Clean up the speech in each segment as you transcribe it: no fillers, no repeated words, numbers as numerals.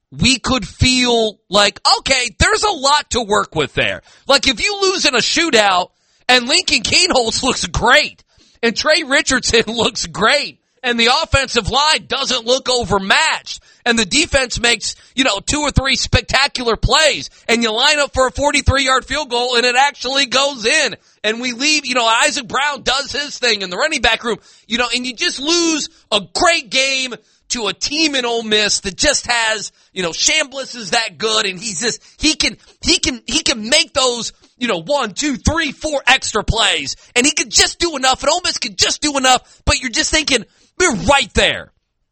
we could feel like, okay, there's a lot to work with there. Like if you lose in a shootout and Lincoln Kienholz looks great and Trey Richardson looks great and the offensive line doesn't look overmatched and the defense makes, 2 or 3 spectacular plays and you line up for a 43-yard field goal and it actually goes in and we leave, Isaac Brown does his thing in the running back room, and you just lose a great game to a team in Ole Miss that just has, Chambliss is that good and he's just, he can make those, 1, 2, 3, 4 extra plays and he could just do enough and Ole Miss could just do enough, but you're just thinking, we're right there.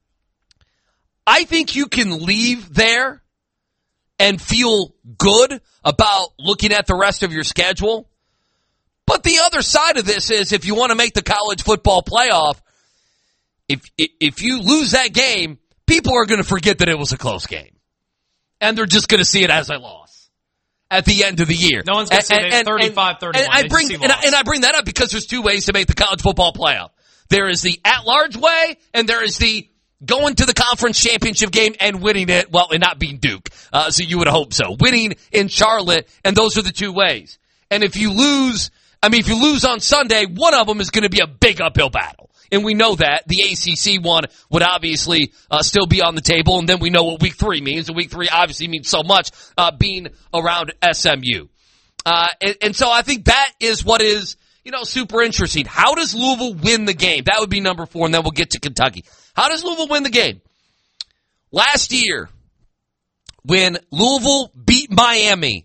I think you can leave there and feel good about looking at the rest of your schedule. But the other side of this is if you want to make the college football playoff, if you lose that game, people are going to forget that it was a close game. And they're just going to see it as a loss at the end of the year. No one's going to say they 35-31. And I bring that up because there's 2 ways to make the college football playoff. There is the at-large way, and there is the going to the conference championship game and winning it, and not being Duke. So you would hope so. Winning in Charlotte, and those are the 2 ways. And if you lose on Sunday, one of them is going to be a big uphill battle. And we know that. The ACC one would obviously still be on the table, and then we know what Week 3 means. And Week 3 obviously means so much being around SMU. And so I think that is what is, super interesting. How does Louisville win the game? That would be number 4, and then we'll get to Kentucky. How does Louisville win the game? Last year, when Louisville beat Miami,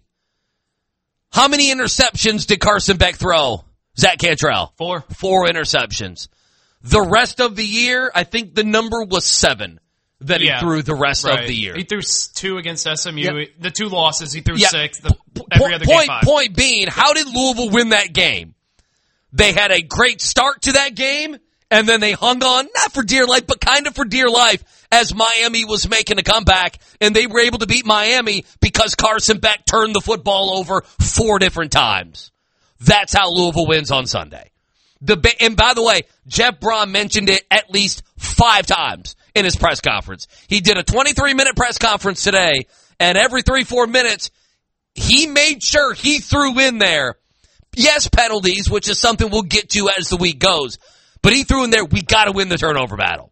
how many interceptions did Carson Beck throw? Zach Cantrell? 4. 4 interceptions. The rest of the year, I think the number was 7 that he threw the rest of the year. He threw 2 against SMU. Yep. The 2 losses, he threw 6. Every other game 5. Point being, how did Louisville win that game? They had a great start to that game, and then they hung on, not for dear life, but kind of for dear life, as Miami was making a comeback, and they were able to beat Miami because Carson Beck turned the football over 4 different times. That's how Louisville wins on Sunday. And by the way, Jeff Braun mentioned it at least 5 times in his press conference. He did a 23-minute press conference today, and every 3-4 minutes, he made sure he threw in there, yes, penalties, which is something we'll get to as the week goes, but he threw in there, we got to win the turnover battle.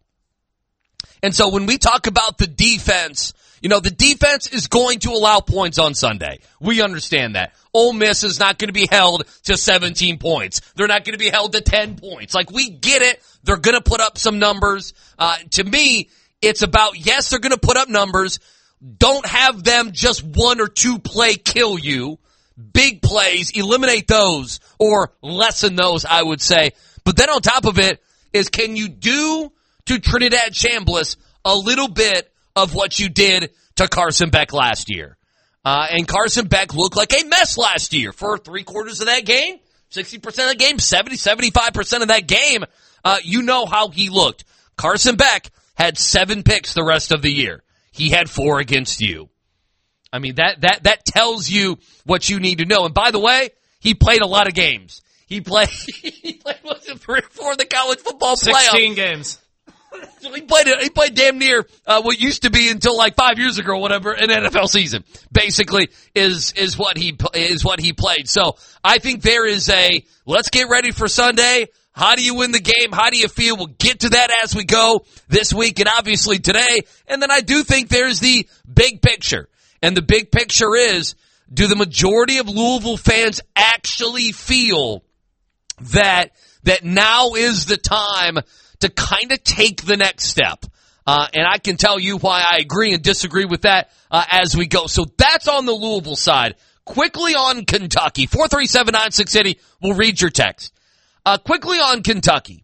And so when we talk about the defense, the defense is going to allow points on Sunday. We understand that. Ole Miss is not going to be held to 17 points. They're not going to be held to 10 points. Like, we get it. They're going to put up some numbers. To me, it's about, yes, they're going to put up numbers. Don't have them just 1 or 2 play kill you. Big plays, eliminate those or lessen those, I would say. But then on top of it is, can you do to Trinidad Chambliss a little bit of what you did to Carson Beck last year? And Carson Beck looked like a mess last year for 3/4 of that game, 60% of the game, 75% of that game. You know how he looked. Carson Beck had 7 picks the rest of the year. He had 4 against you. I mean, that tells you what you need to know. And by the way, he played a lot of games. He played 3 or 4 in the college football playoff. 16 games. So he played damn near what used to be until like 5 years ago or whatever an NFL season. Basically is what he played. So I think there is let's get ready for Sunday. How do you win the game? How do you feel? We'll get to that as we go this week and obviously today. And then I do think there's the big picture. And the big picture is, do the majority of Louisville fans actually feel that now is the time to kind of take the next step? And I can tell you why I agree and disagree with that as we go. So that's on the Louisville side. Quickly on Kentucky, 437-9680. We'll read your text. Quickly on Kentucky.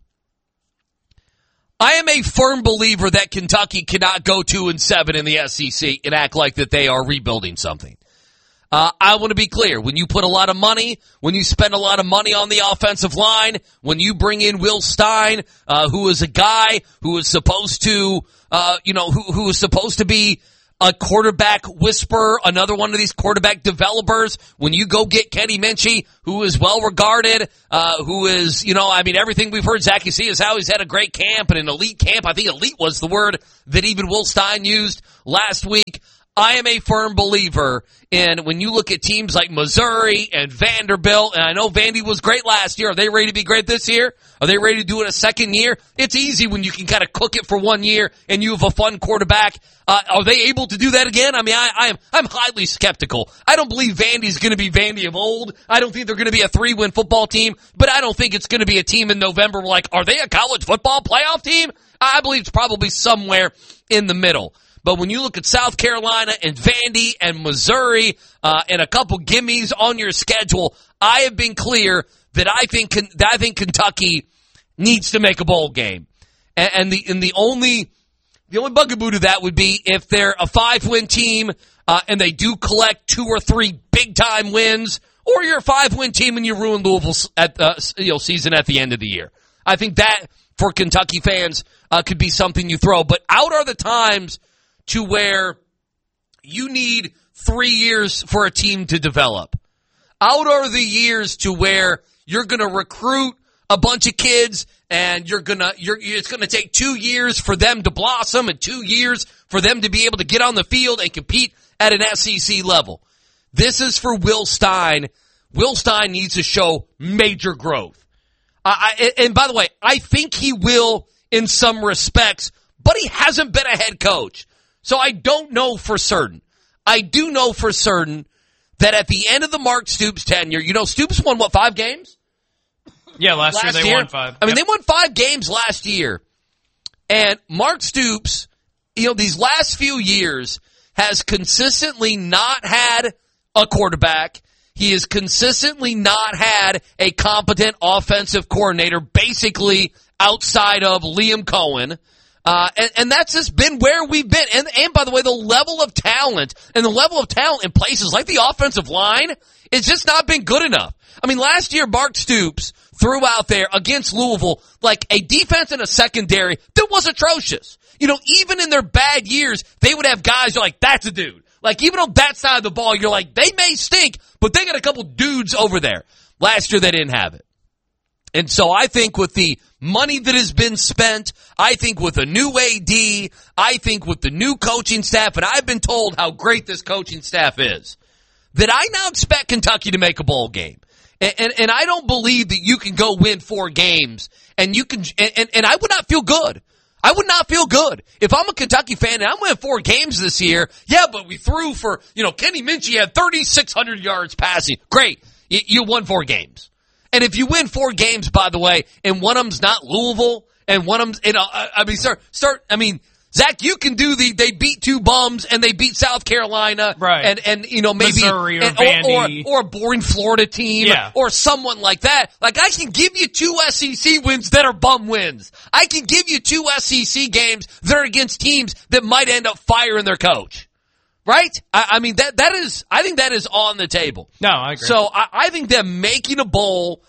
I am a firm believer that Kentucky cannot go 2-7 in the SEC and act like that they are rebuilding something. I want to be clear. When you put a lot of money, when you spend a lot of money on the offensive line, when you bring in Will Stein, who is a guy who is supposed to, who is supposed to be a quarterback whisperer, another one of these quarterback developers, when you go get Kenny Minchie, who is well regarded, who is, everything we've heard Zachy C is how he's had a great camp and an elite camp. I think elite was the word that even Will Stein used last week. I am a firm believer in when you look at teams like Missouri and Vanderbilt, and I know Vandy was great last year. Are they ready to be great this year? Are they ready to do it a second year? It's easy when you can kind of cook it for 1 year and you have a fun quarterback. Are they able to do that again? I mean, I'm highly skeptical. I don't believe Vandy's going to be Vandy of old. I don't think they're going to be a 3-win football team, but I don't think it's going to be a team in November like, are they a college football playoff team? I believe it's probably somewhere in the middle. But when you look at South Carolina and Vandy and Missouri and a couple gimmies on your schedule, I have been clear that I think Kentucky needs to make a bowl game. And the only bugaboo to that would be if they're a 5-win team and they do collect 2 or 3 big time wins, or you're a 5-win team and you ruin Louisville's season at the end of the year. I think that for Kentucky fans could be something you throw. But out are the times to where you need 3 years for a team to develop. Out are the years to where you're going to recruit a bunch of kids and it's going to take 2 years for them to blossom and 2 years for them to be able to get on the field and compete at an SEC level. This is for Will Stein. Will Stein needs to show major growth. And by the way, I think he will in some respects, but he hasn't been a head coach. So I don't know for certain. I do know for certain that at the end of the Mark Stoops tenure, Stoops won, 5 games? Yeah, last year they won 5. I mean, they won 5 games last year. And Mark Stoops, these last few years has consistently not had a quarterback. He has consistently not had a competent offensive coordinator, basically outside of Liam Cohen. And that's just been where we've been. And by the way, the level of talent in places like the offensive line is just not been good enough. I mean, last year, Mark Stoops threw out there against Louisville like a defense and a secondary that was atrocious. Even in their bad years, they would have guys you're like, that's a dude. Like, even on that side of the ball, you're like, they may stink, but they got a couple dudes over there. Last year, they didn't have it. And so I think with the money that has been spent, I think with a new AD, I think with the new coaching staff, and I've been told how great this coaching staff is, that I now expect Kentucky to make a bowl game. And I don't believe that you can go win 4 games and you can, and I would not feel good. I would not feel good. If I'm a Kentucky fan and I'm winning 4 games this year, yeah, but we threw for, Kenny Minchie had 3,600 yards passing. Great. You won 4 games. And if you win 4 games, by the way, and one of them's not Louisville, and one of them's, Zach, you can do they beat 2 bums and they beat South Carolina, right? And maybe Missouri or Vandy or a boring Florida team, or someone like that. Like, I can give you 2 SEC wins that are bum wins. I can give you 2 SEC games that are against teams that might end up firing their coach. Right? I think that is on the table. No, I agree. So I think that making a bowl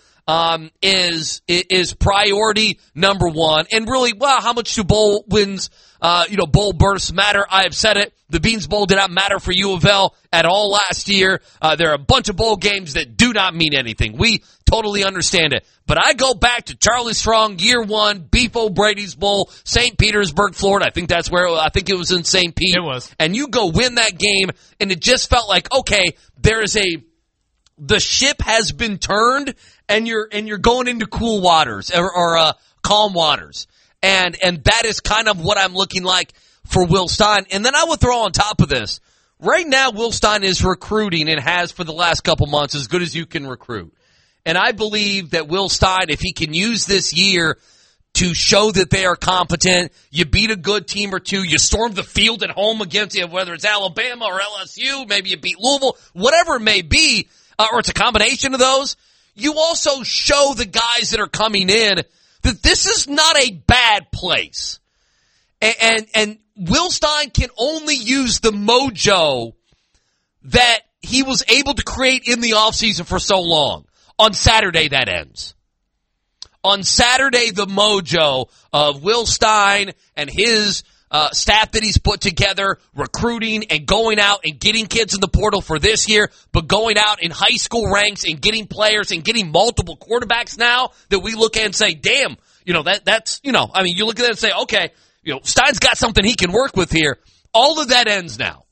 is priority number 1. And really, how much do bowl wins, bowl bursts matter? I have said it. The Beans Bowl did not matter for U of L at all last year. There are a bunch of bowl games that do not mean anything. We totally understand it. But I go back to Charlie Strong, year 1, Beef O'Brady's Bowl, St. Petersburg, Florida. I think it was in St. Pete. It was. And you go win that game, and it just felt like, okay, the ship has been turned, and you're going into cool waters or calm waters. And that is kind of what I'm looking like for Will Stein. And then I would throw on top of this, right now Will Stein is recruiting and has for the last couple months as good as you can recruit. And I believe that Will Stein, if he can use this year to show that they are competent, you beat a good team or 2, you storm the field at home against you, whether it's Alabama or LSU, maybe you beat Louisville, whatever it may be, or it's a combination of those, you also show the guys that are coming in that this is not a bad place. And Will Stein can only use the mojo that he was able to create in the offseason for so long. On Saturday, that ends. On Saturday, the mojo of Will Stein and his staff that he's put together, recruiting and going out and getting kids in the portal for this year, but going out in high school ranks and getting players and getting multiple quarterbacks now that we look at and say, damn, you look at that and say, okay, Stein's got something he can work with here. All of that ends now.